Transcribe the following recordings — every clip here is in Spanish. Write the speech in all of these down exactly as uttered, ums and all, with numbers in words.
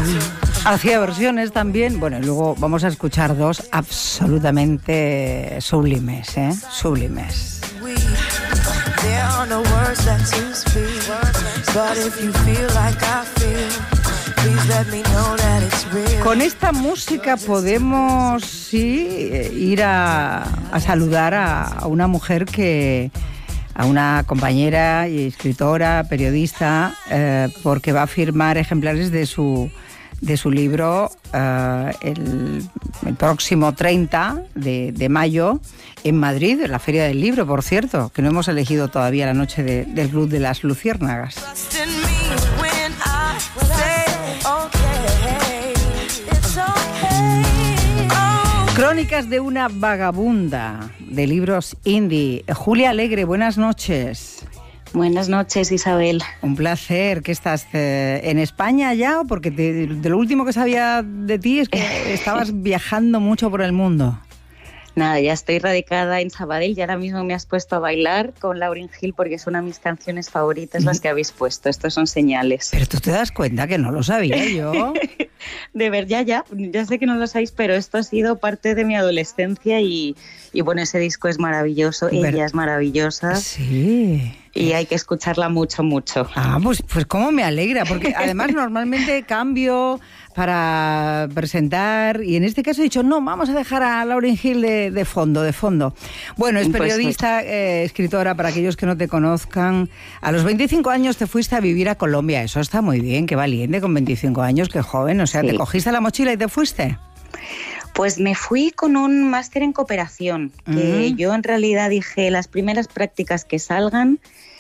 Hacía versiones también. Bueno, y luego vamos a escuchar dos absolutamente sublimes, ¿eh? Sublimes. Con esta música podemos, sí, ir a, a saludar a, a una mujer que... a una compañera y escritora, periodista, eh, porque va a firmar ejemplares de su, de su libro eh, el, el próximo treinta de, de mayo en Madrid, en la Feria del Libro, por cierto, que no hemos elegido todavía la noche de, del Club de las Luciérnagas. Crónicas de una vagabunda, de libros indie. Julia Alegre, buenas noches. Buenas noches, Isabel. Un placer. ¿Qué estás eh, en España ya? O porque te, de lo último que sabía de ti es que estabas viajando mucho por el mundo. Nada, ya estoy radicada en Sabadell y ahora mismo me has puesto a bailar con Lauryn Hill porque es una de mis canciones favoritas las que habéis puesto. Estos son señales. Pero tú te das cuenta que no lo sabía yo. De ver, ya, ya, ya sé que no lo sabéis, pero esto ha sido parte de mi adolescencia y, y bueno, ese disco es maravilloso, pero, ella es maravillosa. Sí. Y hay que escucharla mucho, mucho. Ah, pues, pues cómo me alegra, porque además normalmente cambio para presentar y en este caso he dicho, no, vamos a dejar a Lauryn Hill de, de fondo, de fondo. Bueno, es periodista, eh, escritora, para aquellos que no te conozcan. A los veinticinco años te fuiste a vivir a Colombia, eso está muy bien, qué valiente, con veinticinco años, qué joven, o sea, sí. ¿Te cogiste la mochila y te fuiste? Pues me fui con un máster en cooperación, que uh-huh. yo en realidad dije, las primeras prácticas que salgan,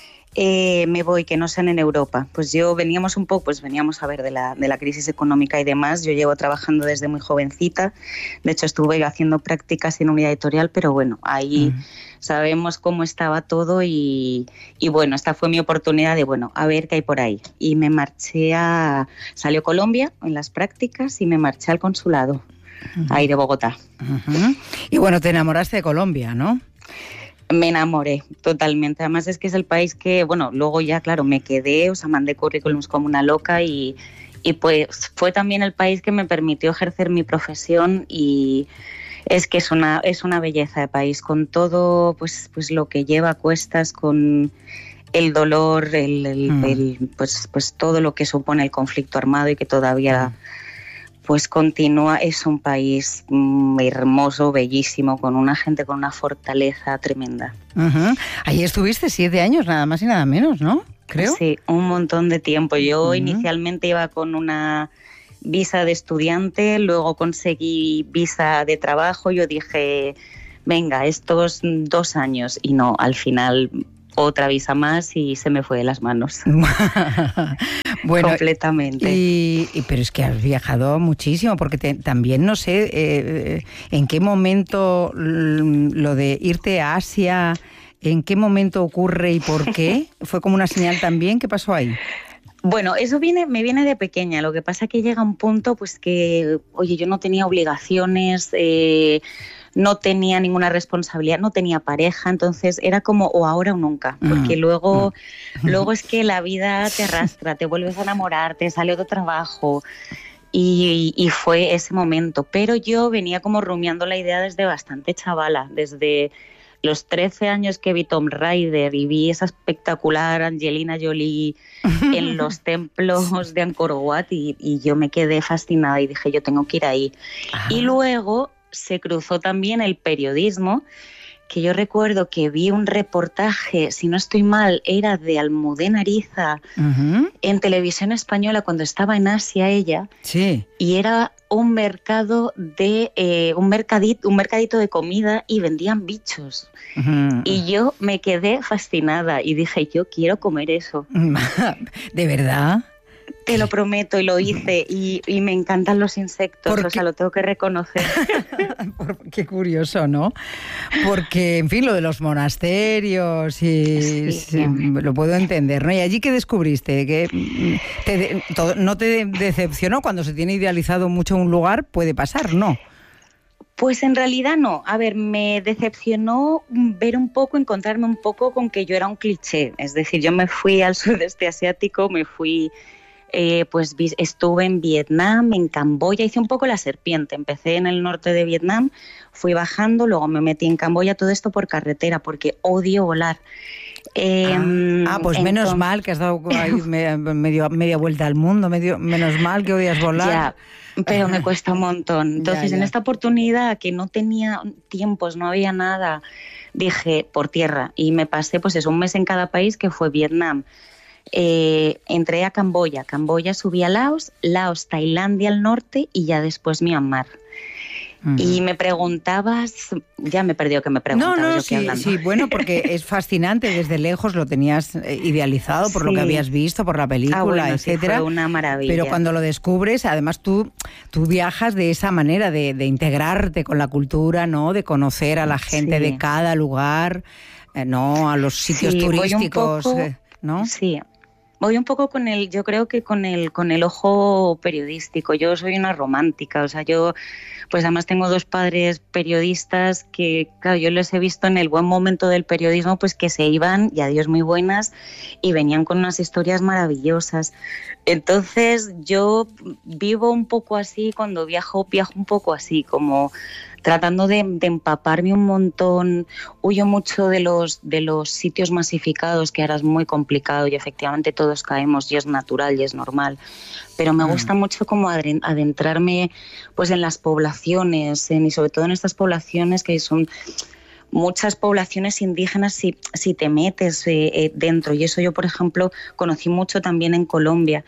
eh, me voy, que no sean en Europa. Pues yo veníamos un poco, pues veníamos a ver de la, de la crisis económica y demás. Yo llevo trabajando desde muy jovencita, de hecho estuve haciendo prácticas en unidad editorial, pero bueno, ahí uh-huh. sabemos cómo estaba todo y, y bueno, esta fue mi oportunidad de, bueno, a ver qué hay por ahí. Y me marché a, salió Colombia en las prácticas y me marché al consulado. Uh-huh. Ahí de Bogotá. Uh-huh. Y bueno, te enamoraste de Colombia, ¿no? Me enamoré totalmente. Además es que es el país que, bueno, luego ya, claro, me quedé, o sea, mandé currículums como una loca y, y pues fue también el país que me permitió ejercer mi profesión y es que es una, es una belleza de país, con todo, pues, pues lo que lleva a cuestas, con el dolor, el, el, uh-huh. el, pues, pues todo lo que supone el conflicto armado y que todavía... Uh-huh. Pues continúa, es un país hermoso, bellísimo, con una gente con una fortaleza tremenda. Uh-huh. Ahí estuviste siete años, nada más y nada menos, ¿no? Creo. Sí, un montón de tiempo. Yo uh-huh. inicialmente iba con una visa de estudiante, luego conseguí visa de trabajo. Yo dije, venga, estos dos años. Y no, al final... otra visa más y se me fue de las manos. Bueno, completamente. Y, y, pero es que has viajado muchísimo, porque te, también no sé eh, en qué momento lo de irte a Asia, en qué momento ocurre y por qué. ¿Fue como una señal también? ¿Qué pasó ahí? Bueno, eso viene, me viene de pequeña. Lo que pasa es que llega un punto pues que, oye, yo no tenía obligaciones, eh, no tenía ninguna responsabilidad, no tenía pareja, entonces era como o ahora o nunca, porque mm. luego, mm. luego es que la vida te arrastra, te vuelves a enamorar, te sale otro trabajo y, y fue ese momento. Pero yo venía como rumiando la idea desde bastante chavala, desde los trece años que vi Tomb Raider y vi esa espectacular Angelina Jolie en los templos de Angkor Wat y, y yo me quedé fascinada y dije, yo tengo que ir ahí. Ah. Y luego se cruzó también el periodismo, que yo recuerdo que vi un reportaje, si no estoy mal, era de Almudena Ariza, uh-huh. en Televisión Española cuando estaba en Asia ella, sí. y era un mercado de eh, un mercadito, un mercadito de comida y vendían bichos. Uh-huh. Y yo me quedé fascinada y dije, yo quiero comer eso. ¿De verdad? Te lo prometo, y lo hice, y, y me encantan los insectos, o sea, lo tengo que reconocer. Qué curioso, ¿no? Porque, en fin, lo de los monasterios, y sí, sí, lo puedo entender, ¿no? ¿Y allí qué descubriste? ¿Que te, todo, no te decepcionó cuando se tiene idealizado mucho un lugar? Puede pasar, ¿no? Pues en realidad no. A ver, me decepcionó ver un poco, encontrarme un poco con que yo era un cliché. Es decir, yo me fui al sudeste asiático, me fui... eh, pues vi, estuve en Vietnam, en Camboya, hice un poco la serpiente. Empecé en el norte de Vietnam, fui bajando, luego me metí en Camboya, todo esto por carretera, porque odio volar. Eh, ah, ah, pues entonces, menos mal que has dado ahí medio, media vuelta al mundo, medio, menos mal que odias volar. Ya, pero me cuesta un montón. Entonces, ya, ya. en esta oportunidad que no tenía tiempos, no había nada, dije por tierra y me pasé pues es un mes en cada país, que fue Vietnam. Eh, entré a Camboya, Camboya subí a Laos, Laos, Tailandia al norte y ya después Myanmar. Uh-huh. Y me preguntabas, ya me perdió que me preguntabas. No, no, yo sí, hablando. sí, bueno, porque es fascinante, desde lejos lo tenías idealizado por sí. lo que habías visto, por la película, ah, bueno, etcétera. Sí, fue una maravilla. Pero cuando lo descubres, además tú, tú viajas de esa manera, de, de integrarte con la cultura, ¿no? De conocer a la gente sí. de cada lugar, eh, ¿no? A los sitios sí, turísticos, poco, eh, ¿no? Sí. Voy un poco con el, yo creo que con el, con el ojo periodístico. Yo soy una romántica, o sea, yo, pues además tengo dos padres periodistas que, claro, yo les he visto en el buen momento del periodismo, pues que se iban, y adiós muy buenas, y venían con unas historias maravillosas. Entonces yo vivo un poco así, cuando viajo, viajo un poco así, como tratando de, de empaparme un montón. Huyo mucho de los, de los sitios masificados, que ahora es muy complicado y efectivamente todos caemos y es natural y es normal. Pero me mm. gusta mucho como adentrarme pues en las poblaciones en, y sobre todo en estas poblaciones que son muchas poblaciones indígenas si, si te metes eh, eh, dentro. Y eso yo, por ejemplo, conocí mucho también en Colombia.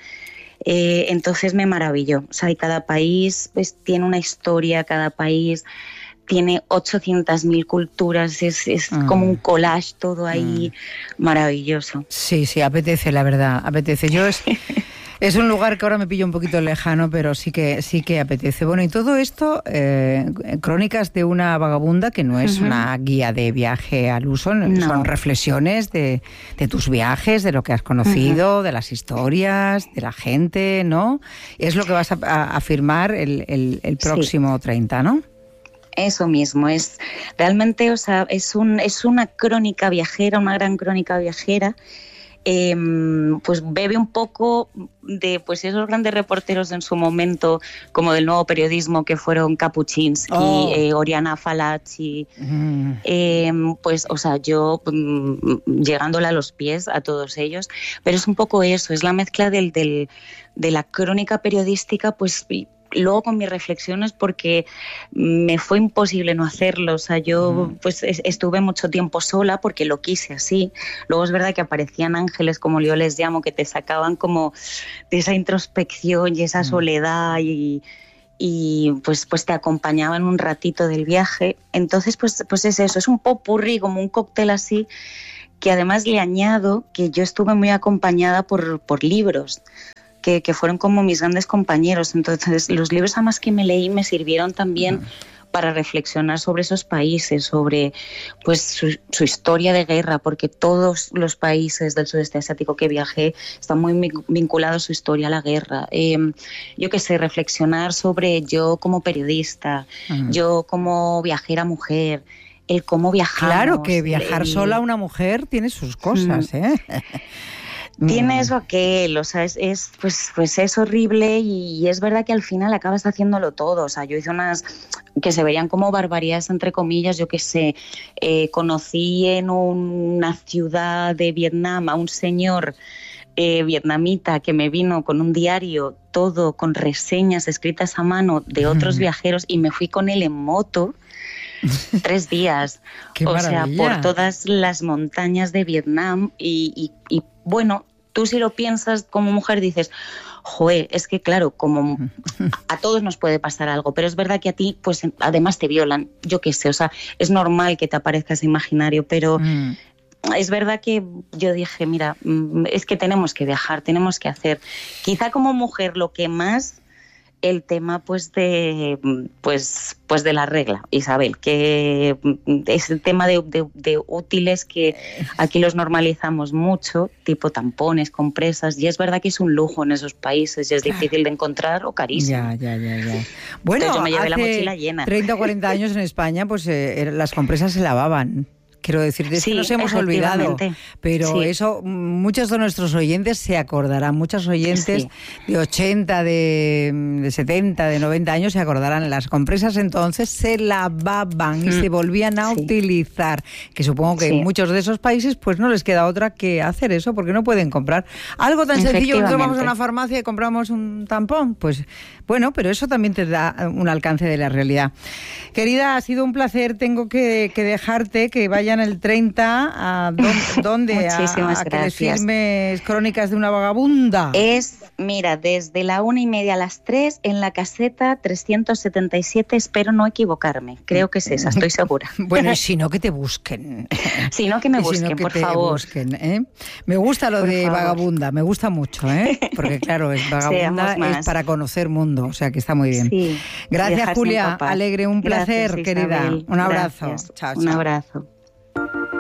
Eh, entonces me maravilló. O sea, y cada país pues tiene una historia, cada país tiene ochocientas mil culturas, es, es mm. como un collage todo ahí mm. maravilloso. Sí, sí, apetece, la verdad, apetece. Yo es... Es un lugar que ahora me pillo un poquito lejano, pero sí que sí que apetece. Bueno, y todo esto, eh, Crónicas de una vagabunda, que no es uh-huh. una guía de viaje al uso, no. son reflexiones de, de tus viajes, de lo que has conocido, uh-huh. de las historias, de la gente, ¿no? Es lo que vas a, a, a firmar el, el, el próximo sí. treinta, ¿no? Eso mismo, es realmente, o sea, es un es una crónica viajera, una gran crónica viajera. Eh, pues bebe un poco de pues esos grandes reporteros en su momento, como del nuevo periodismo, que fueron Kapuscinski, oh. eh, Oriana Fallaci, mm. eh, pues o sea, yo mm, llegándole a los pies a todos ellos, pero es un poco eso, es la mezcla del, del, de la crónica periodística, pues luego con mis reflexiones, porque me fue imposible no hacerlo. O sea, yo pues estuve mucho tiempo sola porque lo quise así. Luego es verdad que aparecían ángeles, como yo les llamo, que te sacaban como de esa introspección y esa soledad y, y pues, pues te acompañaban un ratito del viaje. Entonces pues, pues es eso, es un popurrí, como un cóctel así, que además le añado que yo estuve muy acompañada por, por libros. Que, que fueron como mis grandes compañeros. Entonces, los libros además que me leí me sirvieron también uh-huh. para reflexionar sobre esos países, sobre pues su, su historia de guerra, porque todos los países del sudeste asiático que viajé están muy vinculados a su historia a la guerra. Eh, yo qué sé, reflexionar sobre yo como periodista, uh-huh. yo como viajera mujer, el cómo viajamos. Claro que viajar el... sola una mujer tiene sus cosas, ¿eh? Tiene eso aquel, o sea, es, es, pues, pues es horrible y, y es verdad que al final acabas haciéndolo todo. O sea, yo hice unas que se verían como barbaridades, entre comillas, yo qué sé, eh, conocí en una ciudad de Vietnam a un señor eh, vietnamita que me vino con un diario, todo con reseñas escritas a mano de otros viajeros, y me fui con él en moto. Tres días, ¡Qué o maravilla! sea, por todas las montañas de Vietnam y, y, y bueno, tú si lo piensas como mujer dices, joder, es que claro, como a todos nos puede pasar algo, pero es verdad que a ti, pues además te violan, yo qué sé, o sea, es normal que te aparezca ese imaginario, pero mm. es verdad que yo dije, mira, es que tenemos que viajar, tenemos que hacer, quizá como mujer lo que más... el tema pues de pues pues de la regla, Isabel, que es el tema de, de, de útiles que aquí los normalizamos mucho, tipo tampones, compresas, y es verdad que es un lujo en esos países y es difícil de encontrar o carísimo. Ya, ya, ya, ya. Bueno, entonces yo me llevé hace la mochila llena. treinta o cuarenta años en España, pues eh, las compresas se lavaban. quiero decir, de eso Sí, nos hemos olvidado, pero sí. eso muchos de nuestros oyentes se acordarán, muchos oyentes sí. de ochenta, de, de setenta, de noventa años se acordarán, las compresas entonces se lavaban y mm. se volvían a sí. utilizar, que supongo que sí. en muchos de esos países pues no les queda otra que hacer eso, porque no pueden comprar algo tan sencillo. Nosotros vamos a una farmacia y compramos un tampón, pues bueno, pero eso también te da un alcance de la realidad. Querida, ha sido un placer, tengo que, que dejarte, que vayan el treinta a don, donde Muchísimas a, a que gracias. les firmes Crónicas de una vagabunda. Es, mira, desde la una y media a las tres en la caseta trescientos setenta y siete, espero no equivocarme, creo que es esa, estoy segura. Bueno, y si no, que te busquen. Si no, que me busquen, si no, que por te favor. Busquen, ¿eh? Me gusta lo por de favor. vagabunda, me gusta mucho, ¿eh? Porque claro, es vagabunda es para conocer mundo, o sea que está muy bien. Sí, gracias, Julia, alegre, un placer, gracias, querida. Isabel. Un abrazo. Gracias. Chao, chao. Un abrazo.